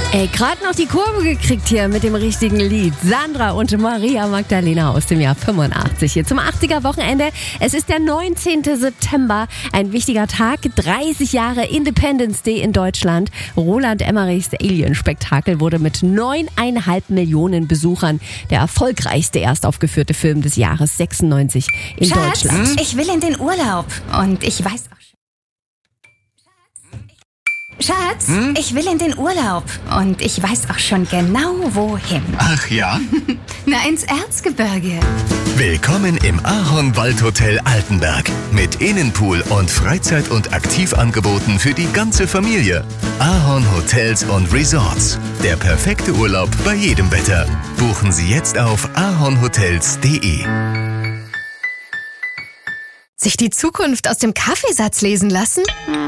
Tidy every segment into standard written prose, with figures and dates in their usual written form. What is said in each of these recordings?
Ey, gerade noch die Kurve gekriegt hier mit dem richtigen Lied. Sandra und Maria Magdalena aus dem Jahr 85 hier zum 80er-Wochenende. Es ist der 19. September, ein wichtiger Tag, 30 Jahre Independence Day in Deutschland. Roland Emmerichs Alien-Spektakel wurde mit 9,5 Millionen Besuchern der erfolgreichste erstaufgeführte Film des Jahres 96 in Deutschland. Ich will in den Urlaub und ich weiß auch schon. Schatz, ich will in den Urlaub und ich weiß auch schon genau wohin. Ach ja? Na, ins Erzgebirge. Willkommen im Ahorn Waldhotel Altenberg mit Innenpool und Freizeit- und Aktivangeboten für die ganze Familie. Ahorn Hotels und Resorts. Der perfekte Urlaub bei jedem Wetter. Buchen Sie jetzt auf ahornhotels.de. Sich die Zukunft aus dem Kaffeesatz lesen lassen?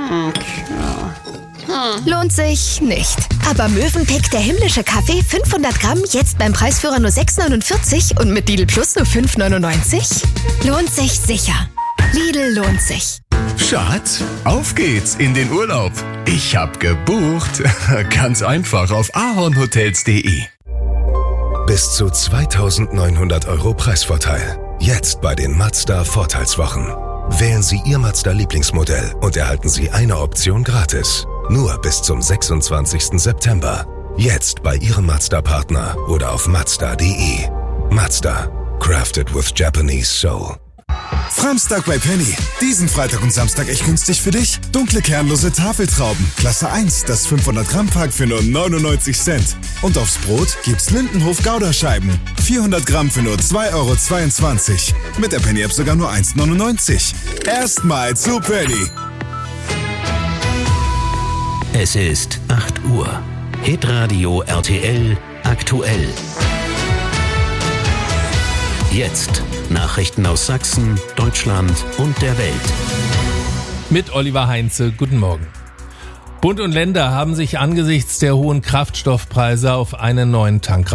Lohnt sich nicht. Aber Mövenpick, der himmlische Kaffee, 500 Gramm, jetzt beim Preisführer nur 6,49 und mit Lidl Plus nur 5,99? Lohnt sich sicher. Lidl lohnt sich. Schatz, auf geht's in den Urlaub. Ich hab gebucht. Ganz einfach auf ahornhotels.de. Bis zu 2.900 € Preisvorteil. Jetzt bei den Mazda Vorteilswochen. Wählen Sie Ihr Mazda-Lieblingsmodell und erhalten Sie eine Option gratis. Nur bis zum 26. September. Jetzt bei Ihrem Mazda-Partner oder auf Mazda.de. Mazda. Crafted with Japanese Soul. Samstag bei Penny. Diesen Freitag und Samstag echt günstig für dich. Dunkle kernlose Tafeltrauben. Klasse 1, das 500 Gramm Pack für nur 99 Cent. Und aufs Brot gibt's Lindenhof Gouda-Scheiben. 400 Gramm für nur 2,22 €. Mit der Penny-App sogar nur 1,99 €. Erstmal zu Penny. Es ist 8 Uhr. Hitradio RTL aktuell. Jetzt Nachrichten aus Sachsen, Deutschland und der Welt. Mit Oliver Heinze, guten Morgen. Bund und Länder haben sich angesichts der hohen Kraftstoffpreise auf einen neuen Tankrabatt